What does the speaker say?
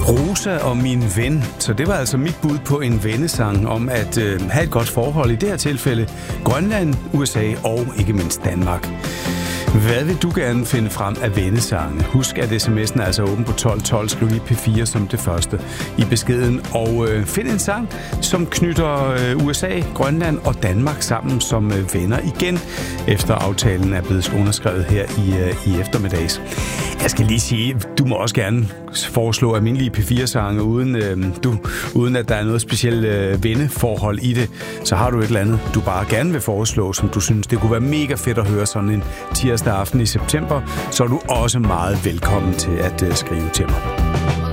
Rosa og min ven. Så det var altså mit bud på en vennesang om at have et godt forhold. I det her tilfælde Grønland, USA og ikke mindst Danmark. Hvad vil du gerne finde frem af vennesange? Husk, at sms'en er altså åben på 1212. Skriv lige P4 som det første i beskeden. Og find en sang, som knytter USA, Grønland og Danmark sammen som venner igen, efter aftalen er blevet underskrevet her i eftermiddags. Jeg skal lige sige, du må også gerne foreslå almindelige P4-sange, uden at der er noget specielt venneforhold i det. Så har du et eller andet, du bare gerne vil foreslå, som du synes, det kunne være mega fedt at høre sådan en tirsdag aften i september, så er du også meget velkommen til at skrive til mig.